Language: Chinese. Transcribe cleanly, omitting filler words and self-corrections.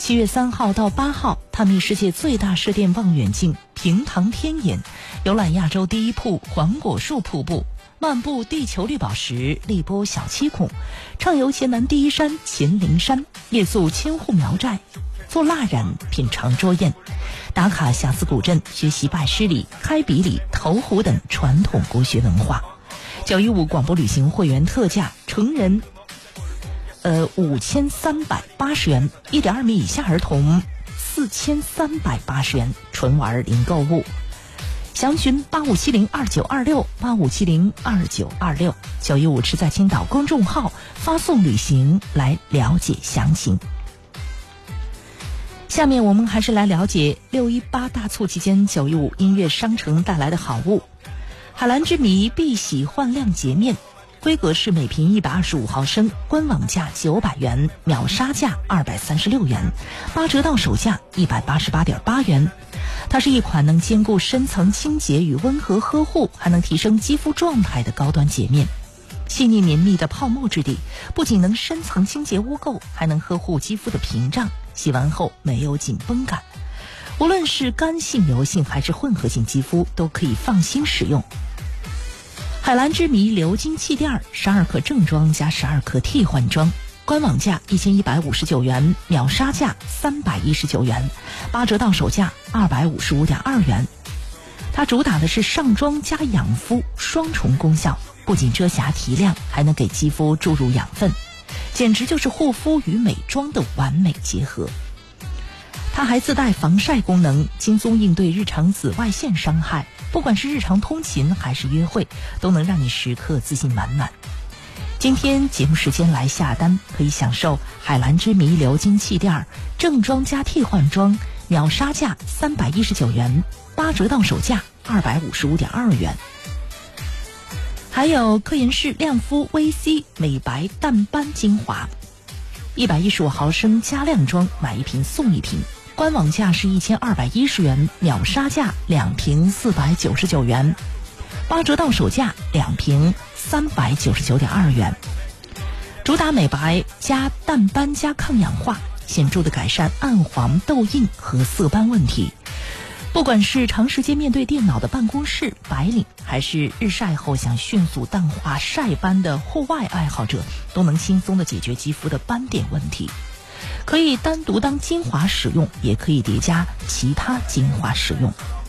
7月3号到8号，探秘世界最大射电望远镜平塘天眼，游览亚洲第一瀑黄果树瀑布，漫步地球绿宝石荔波小七孔，畅游黔南第一山秦岭山，夜宿千户苗寨，做蜡染品尝桌宴，打卡霞寺古镇，学习拜师礼、开笔礼、投壶等传统国学文化。915广播旅行会员特价，成人5380元，1.2米以下儿童4380元，纯玩零购物。详询85702926，85702926，915吃在青岛公众号发送旅行来了解详情。下面我们还是来了解618大促期间915音乐商城带来的好物。海蓝之谜碧玺焕亮洁面，规格是每瓶125毫升，官网价900元，秒杀价236元，8折到手价188.8元。它是一款能兼顾深层清洁与温和呵护，还能提升肌肤状态的高端洁面。细腻绵密的泡沫质地，不仅能深层清洁污垢，还能呵护肌肤的屏障，洗完后没有紧绷感。无论是干性、油性还是混合性肌肤，都可以放心使用。海蓝之谜鎏金气垫，12克正装加12克替换装，官网价1159元，秒杀价319元，8折到手价255.2元。它主打的是上妆加养肤双重功效，不仅遮瑕提亮，还能给肌肤注入养分，简直就是护肤与美妆的完美结合。它还自带防晒功能，轻松应对日常紫外线伤害，不管是日常通勤还是约会，都能让你时刻自信满满。今天节目时间来下单，可以享受海蓝之谜鎏金气垫正装加替换装，秒杀价319元，8折到手价255.2元。还有科颜氏亮肤 VC 美白淡斑精华，115毫升加量装，买一瓶送一瓶，官网价是1210元，秒杀价2瓶499元，8折到手价2瓶399.2元。主打美白加淡斑加抗氧化，显著的改善暗黄、痘印和色斑问题。不管是长时间面对电脑的办公室白领，还是日晒后想迅速淡化晒斑的户外爱好者，都能轻松地解决肌肤的斑点问题。可以单独当精华使用，也可以叠加其他精华使用。